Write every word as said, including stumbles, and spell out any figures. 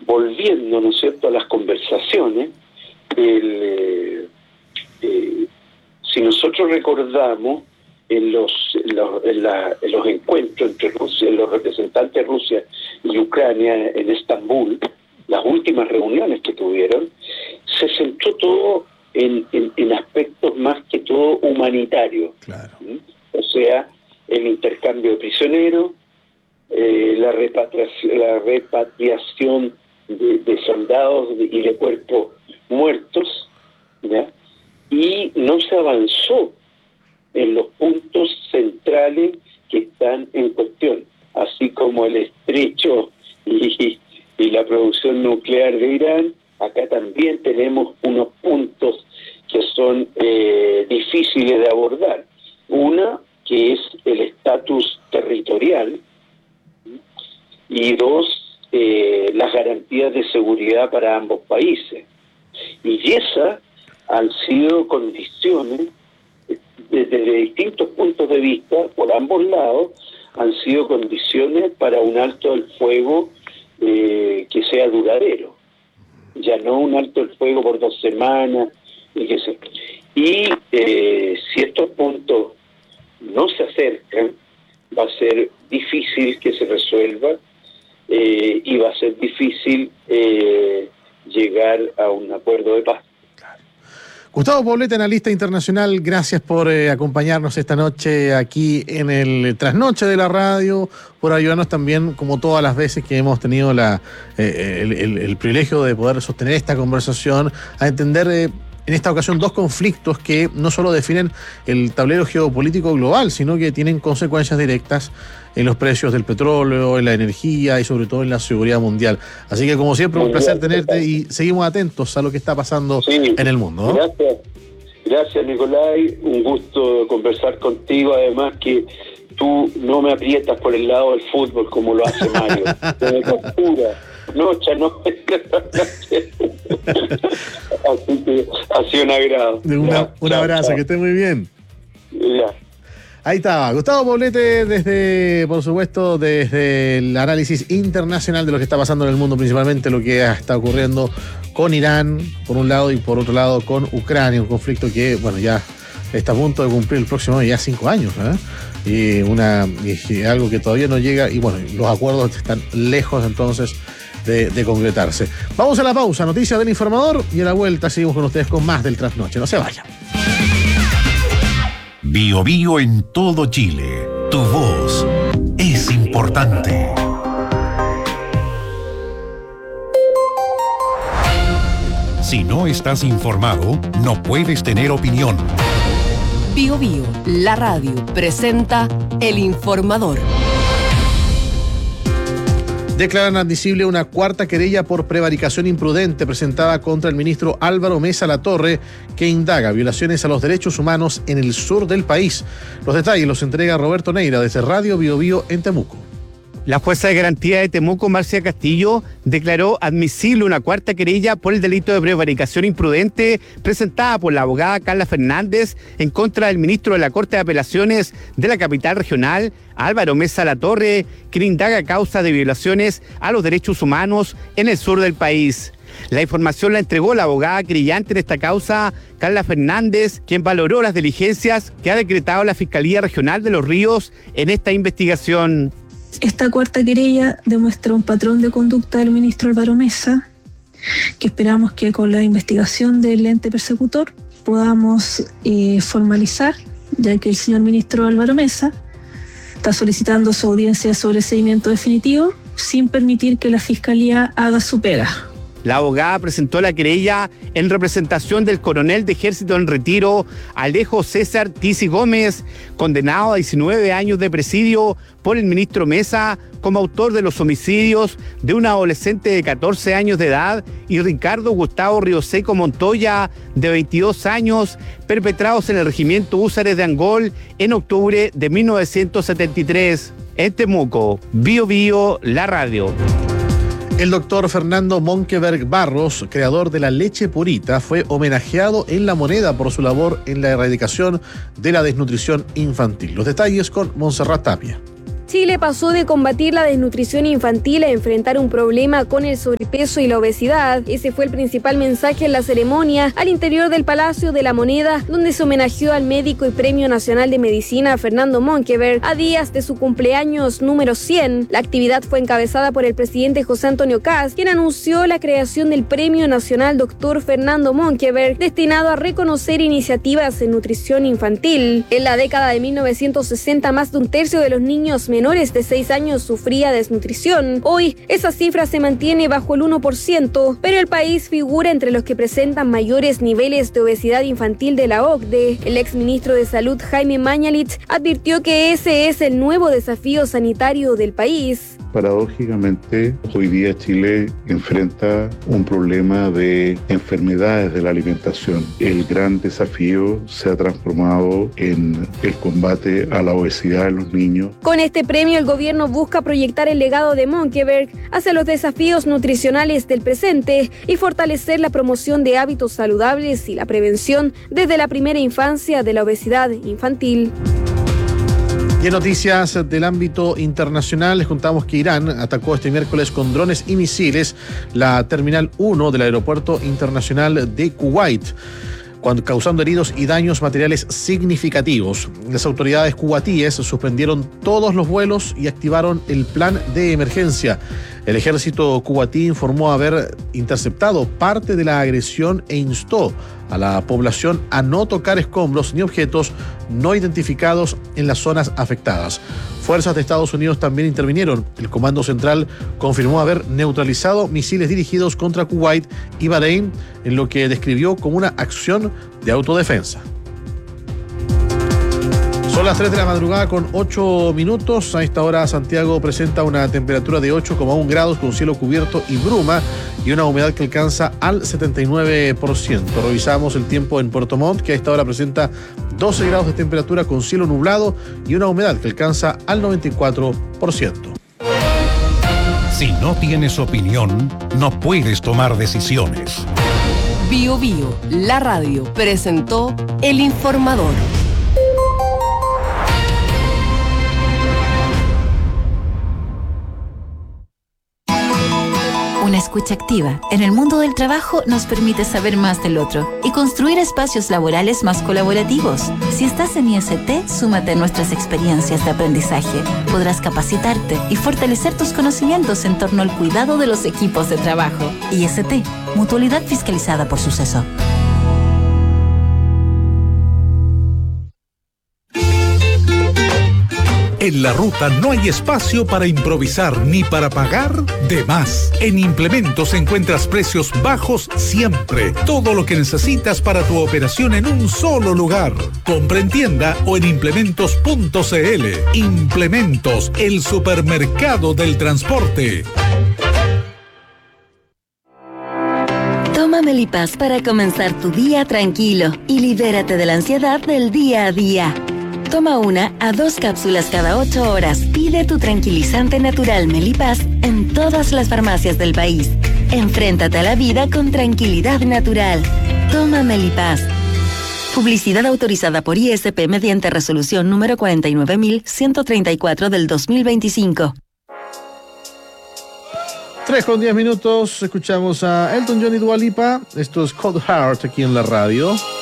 volviendo, ¿no es cierto?, a las conversaciones, el, eh, eh, si nosotros recordamos en los, en los, en la, en los encuentros entre Rusia, los representantes de Rusia y Ucrania en Estambul, las últimas reuniones que tuvieron, se centró todo en, en, en aspectos más que todo humanitarios. Claro. ¿Sí? O sea, el intercambio de prisioneros, eh, la repatriación, la repatriación de, de soldados y de cuerpos muertos, ¿ya? Y no se avanzó en los puntos centrales que están en cuestión, así como el estrecho y, y la producción nuclear de Irán. Acá también tenemos unos puntos que son eh, difíciles de abordar. Una, que es el estatus territorial, y dos, eh, las garantías de seguridad para ambos países. Y esas han sido condiciones, desde distintos puntos de vista, por ambos lados, han sido condiciones para un alto del fuego eh, que sea duradero. Ya no un alto del fuego por dos semanas, y que se... Y eh, si estos puntos no se acercan, va a ser difícil que se resuelva eh, y va a ser difícil eh, llegar a un acuerdo de paz. Gustavo Poblete, analista internacional, gracias por eh, acompañarnos esta noche aquí en el Trasnoche de la radio, por ayudarnos también, como todas las veces que hemos tenido la, eh, el, el, el privilegio de poder sostener esta conversación, a entender eh, en esta ocasión dos conflictos que no solo definen el tablero geopolítico global, sino que tienen consecuencias directas en los precios del petróleo, en la energía y sobre todo en la seguridad mundial. Así que, como siempre, un placer tenerte y seguimos atentos a lo que está pasando sí, en el mundo, ¿no? Gracias, gracias Nicolai, un gusto conversar contigo, además que tú no me aprietas por el lado del fútbol como lo hace Mario, me captura. No, no. Así que ha sido un agrado. Una, ya, un chao, abrazo, chao. que esté muy bien. Ya. Ahí estaba, Gustavo Poblete, desde, por supuesto, desde el análisis internacional de lo que está pasando en el mundo, principalmente lo que está ocurriendo con Irán, por un lado, y por otro lado con Ucrania, un conflicto que, bueno, ya está a punto de cumplir el próximo año, ya cinco años, ¿eh? Y, una, y algo que todavía no llega, y bueno, los acuerdos están lejos entonces de, de concretarse. Vamos a la pausa, noticias del informador, y a la vuelta seguimos con ustedes con más del Trasnoche. No se vayan. Bio Bio en todo Chile. Tu voz es importante. Si no estás informado, no puedes tener opinión. Bio Bio, la radio, presenta El Informador. Declaran admisible una cuarta querella por prevaricación imprudente presentada contra el ministro Álvaro Mesa Latorre, que indaga violaciones a los derechos humanos en el sur del país. Los detalles los entrega Roberto Neira desde Radio Bio Bio en Temuco. La jueza de garantía de Temuco, Marcia Castillo, declaró admisible una cuarta querella por el delito de prevaricación imprudente presentada por la abogada Carla Fernández en contra del ministro de la Corte de Apelaciones de la capital regional, Álvaro Mesa Latorre, quien indaga causas de violaciones a los derechos humanos en el sur del país. La información la entregó la abogada querellante en esta causa, Carla Fernández, quien valoró las diligencias que ha decretado la Fiscalía Regional de Los Ríos en esta investigación. Esta cuarta querella demuestra un patrón de conducta del ministro Álvaro Mesa, que esperamos que con la investigación del ente persecutor podamos eh, formalizar, ya que el señor ministro Álvaro Mesa está solicitando su audiencia de sobreseimiento definitivo sin permitir que la Fiscalía haga su pega. La abogada presentó la querella en representación del coronel de ejército en retiro, Alejo César Tisi Gómez, condenado a diecinueve años de presidio por el ministro Mesa como autor de los homicidios de un adolescente de catorce años de edad y Ricardo Gustavo Rioseco Montoya, de veintidós años, perpetrados en el regimiento Húsares de Angol en octubre de mil novecientos setenta y tres. En Temuco, Bio Bio, la radio. El doctor Fernando Monkeberg Barros, creador de la leche purita, fue homenajeado en La Moneda por su labor en la erradicación de la desnutrición infantil. Los detalles con Montserrat Tapia. Chile pasó de combatir la desnutrición infantil a enfrentar un problema con el sobrepeso y la obesidad. Ese fue el principal mensaje en la ceremonia al interior del Palacio de la Moneda, donde se homenajeó al médico y Premio Nacional de Medicina Fernando Monkeberg a días de su cumpleaños número cien. La actividad fue encabezada por el presidente José Antonio Kast, quien anunció la creación del Premio Nacional Doctor Fernando Monkeberg, destinado a reconocer iniciativas en nutrición infantil. En la década de mil novecientos sesenta, más de un tercio de los niños menores de seis años sufría desnutrición. Hoy, esa cifra se mantiene bajo el uno por ciento, pero el país figura entre los que presentan mayores niveles de obesidad infantil de la O C D E. El exministro de Salud, Jaime Mañalich, advirtió que ese es el nuevo desafío sanitario del país. Paradójicamente, hoy día Chile enfrenta un problema de enfermedades de la alimentación. El gran desafío se ha transformado en el combate a la obesidad en los niños. Con este premio, el gobierno busca proyectar el legado de Monkeberg hacia los desafíos nutricionales del presente y fortalecer la promoción de hábitos saludables y la prevención desde la primera infancia de la obesidad infantil. Y en noticias del ámbito internacional les contamos que Irán atacó este miércoles con drones y misiles la Terminal uno del Aeropuerto Internacional de Kuwait, cuando, causando heridos y daños materiales significativos. Las autoridades kuwaitíes suspendieron todos los vuelos y activaron el plan de emergencia. El ejército kuwaití informó haber interceptado parte de la agresión e instó a la población a no tocar escombros ni objetos no identificados en las zonas afectadas. Fuerzas de Estados Unidos también intervinieron. El Comando Central confirmó haber neutralizado misiles dirigidos contra Kuwait y Bahrein, en lo que describió como una acción de autodefensa. Son las tres de la madrugada con ocho minutos. A esta hora Santiago presenta una temperatura de ocho coma uno grados con cielo cubierto y bruma y una humedad que alcanza al setenta y nueve por ciento. Revisamos el tiempo en Puerto Montt, que a esta hora presenta doce grados de temperatura con cielo nublado y una humedad que alcanza al noventa y cuatro por ciento. Si no tienes opinión, no puedes tomar decisiones. Bio Bio, la radio, presentó El Informador. Una escucha activa en el mundo del trabajo nos permite saber más del otro y construir espacios laborales más colaborativos. Si estás en I S T, súmate a nuestras experiencias de aprendizaje. Podrás capacitarte y fortalecer tus conocimientos en torno al cuidado de los equipos de trabajo. I S T, mutualidad fiscalizada por Suceso. En la ruta no hay espacio para improvisar ni para pagar de más. En Implementos encuentras precios bajos siempre. Todo lo que necesitas para tu operación en un solo lugar. Compra en tienda o en implementos punto c l. Implementos, el supermercado del transporte. Toma Melipaz para comenzar tu día tranquilo y libérate de la ansiedad del día a día. Toma una a dos cápsulas cada ocho horas. Pide tu tranquilizante natural Melipaz en todas las farmacias del país. Enfréntate a la vida con tranquilidad natural. Toma Melipaz. Publicidad autorizada por I S P mediante resolución número cuarenta y nueve mil ciento treinta y cuatro del dos mil veinticinco. tres con diez minutos, escuchamos a Elton John y Dua Lipa. Esto es Cold Heart aquí en la radio.